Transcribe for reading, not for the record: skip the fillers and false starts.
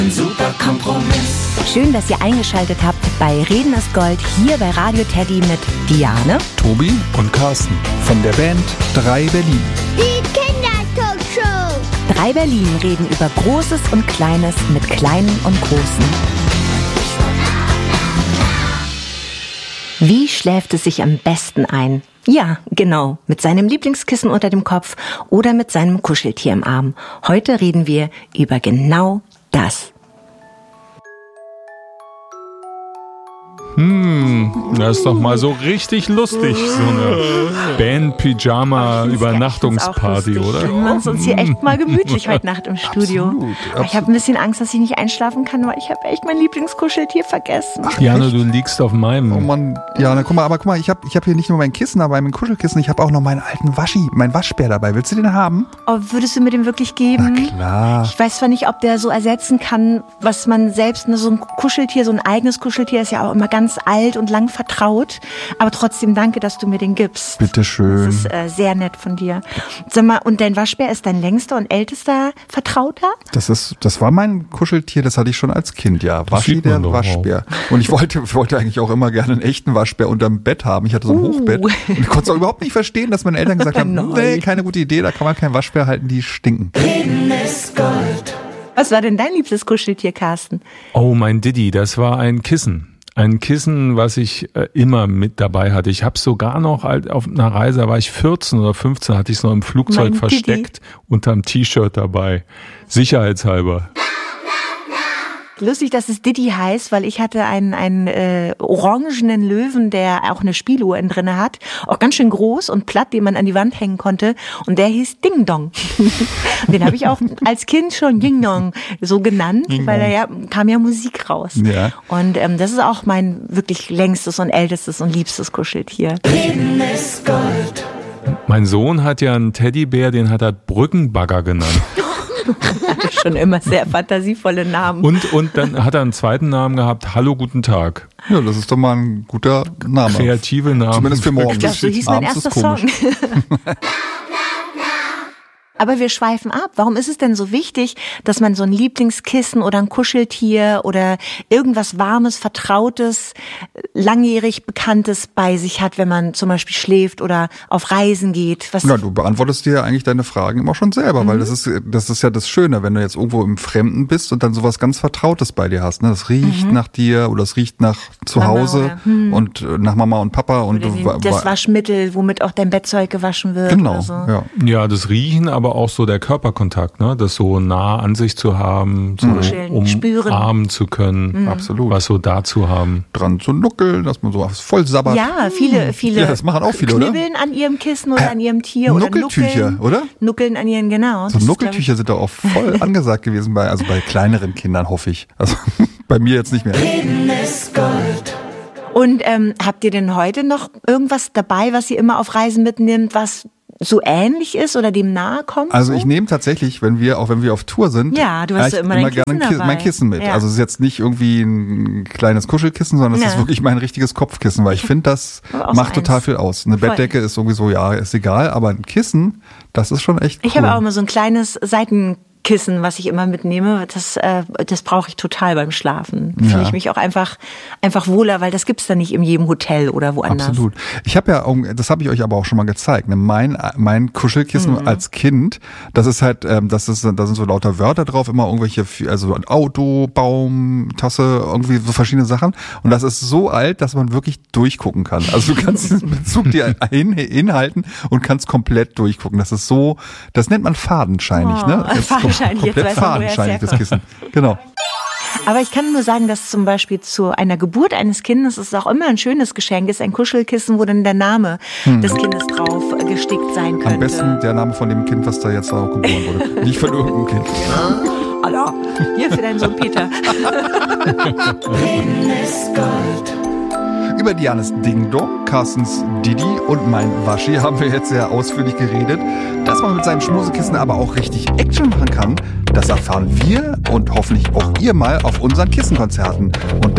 Ein super Kompromiss. Schön, dass ihr eingeschaltet habt bei Reden ist Gold hier bei Radio Teddy mit Diane, Tobi und Carsten von der Band 3 Berlin. Die Kindertalkshow. 3 Berlin reden über Großes und Kleines mit Kleinen und Großen. Wie schläft es sich am besten ein? Ja, genau, mit seinem Lieblingskissen unter dem Kopf oder mit seinem Kuscheltier im Arm. Heute reden wir über genau das. Das ist doch mal so richtig lustig, so eine Band-Pyjama-Übernachtungsparty, oder? Wir machen es uns hier echt mal gemütlich heute Nacht im Studio. Absolut. Ich habe ein bisschen Angst, dass ich nicht einschlafen kann, weil ich habe echt mein Lieblingskuscheltier vergessen. Jana, du liegst auf meinem. Oh Mann, Jana, guck mal, ich hab hier nicht nur mein Kissen dabei, mein Kuschelkissen, ich habe auch noch meinen alten meinen Waschbär dabei. Willst du den haben? Oh, würdest du mir den wirklich geben? Na klar. Ich weiß zwar nicht, ob der so ersetzen kann, was man selbst, so ein Kuscheltier, so ein eigenes Kuscheltier ist ja auch immer ganz alt und lang vertraut. Aber trotzdem danke, dass du mir den gibst. Bitteschön. Das ist sehr nett von dir. Sag mal, und dein Waschbär ist dein längster und ältester Vertrauter? Das war mein Kuscheltier, das hatte ich schon als Kind, ja. Das Waschi, sieht man der doch Waschbär. Und ich wollte eigentlich auch immer gerne einen echten Waschbär unterm Bett haben. Ich hatte so ein Hochbett. Und ich konnte es auch überhaupt nicht verstehen, dass meine Eltern gesagt haben, nee, keine gute Idee, da kann man keinen Waschbär halten, die stinken. Reden ist Gold. Was war denn dein liebstes Kuscheltier, Carsten? Oh, mein Diddy, das war ein Kissen. Ein Kissen, was ich immer mit dabei hatte. Ich habe es sogar noch auf einer Reise, da war ich 14 oder 15, hatte ich es noch im Flugzeug versteckt, unterm T-Shirt dabei. Sicherheitshalber. Lustig, dass es Diddy heißt, weil ich hatte einen orangenen Löwen, der auch eine Spieluhr innen drinne hat. Auch ganz schön groß und platt, den man an die Wand hängen konnte. Und der hieß Ding Dong. Den habe ich auch als Kind schon Ding Dong so genannt, weil kam ja Musik raus. Ja. Und das ist auch mein wirklich längstes und ältestes und liebstes Kuscheltier. Reden ist Gold. Mein Sohn hat ja einen Teddybär, den hat er Brückenbagger genannt. Schon immer sehr fantasievolle Namen. Und dann hat er einen zweiten Namen gehabt, Hallo, guten Tag. Ja, das ist doch mal ein guter Name. Kreative Namen. Zumindest für morgen. Ich glaube, so hieß mein Abends ist erster Song. komisch. Aber wir schweifen ab. Warum ist es denn so wichtig, dass man so ein Lieblingskissen oder ein Kuscheltier oder irgendwas Warmes, Vertrautes, langjährig Bekanntes bei sich hat, wenn man zum Beispiel schläft oder auf Reisen geht? Ja, du beantwortest dir ja eigentlich deine Fragen immer schon selber, weil das ist ja das Schöne, wenn du jetzt irgendwo im Fremden bist und dann sowas ganz Vertrautes bei dir hast. Ne? Das riecht nach dir oder es riecht nach zu Hause und nach Mama und Papa. Und das Waschmittel, womit auch dein Bettzeug gewaschen wird. Genau, oder so. ja. Ja, das Riechen, aber auch so der Körperkontakt, ne? Das so nah an sich zu haben, so Spüren. umarmen zu können, Absolut. was so da zu haben. Dran zu nuckeln, dass man so voll sabbert. Ja, viele Ja, das machen auch viele, oder? knibbeln an ihrem Kissen oder an ihrem Tier oder Nuckeltücher, oder? Nuckeln an ihren, genau. So Das ist, Nuckeltücher sind doch auch voll angesagt gewesen bei kleineren Kindern, hoffe ich. Also bei mir jetzt nicht mehr. Reden ist Gold. Und habt ihr denn heute noch irgendwas dabei, was ihr immer auf Reisen mitnimmt, was so ähnlich ist oder dem nahe kommt? Also so? ich nehme tatsächlich, wenn wir auf Tour sind, Ja, du hast ich immer dein Kissen gerne dabei. mein Kissen mit. Ja. Also es ist jetzt nicht irgendwie ein kleines Kuschelkissen, sondern es ist wirklich mein richtiges Kopfkissen, weil ich finde, das Auch macht so total eins. viel aus. Eine Voll. Bettdecke ist irgendwie so, ja, ist egal, aber ein Kissen, das ist schon echt cool. Ich habe auch immer so ein kleines Seitenkissen, was ich immer mitnehme. Das brauche ich total beim Schlafen. Ja. Fühle ich mich auch einfach wohler, weil das gibt's dann nicht in jedem Hotel oder woanders. Absolut. Ich habe ja, das habe ich euch aber auch schon mal gezeigt, ne? Mein Kuschelkissen als Kind, das ist halt, da sind so lauter Wörter drauf, immer irgendwelche, also ein Auto, Baum, Tasse, irgendwie so verschiedene Sachen. Und das ist so alt, dass man wirklich durchgucken kann. Also du kannst diesen Bezug dir hinhalten und kannst komplett durchgucken. Das ist so, das nennt man fadenscheinig, ne? Das ist fadenscheinig, jetzt komplett weiß man, woher es fadenscheinig, das herkommt. Kissen. Genau. Aber ich kann nur sagen, dass zum Beispiel zu einer Geburt eines Kindes ist auch immer ein schönes Geschenk, ist ein Kuschelkissen, wo dann der Name des Kindes drauf gestickt sein könnte. Am besten der Name von dem Kind, was da jetzt auch geboren wurde. Nicht von irgendeinem Kind. Hallo, hier für deinen Sohn Peter. Reden ist Gold. Über Dianes Ding Dong, Carstens Didi und mein Waschi haben wir jetzt sehr ausführlich geredet. Dass man mit seinem Schmusekissen aber auch richtig Action machen kann, das erfahren wir und hoffentlich auch ihr mal auf unseren Kissenkonzerten. Und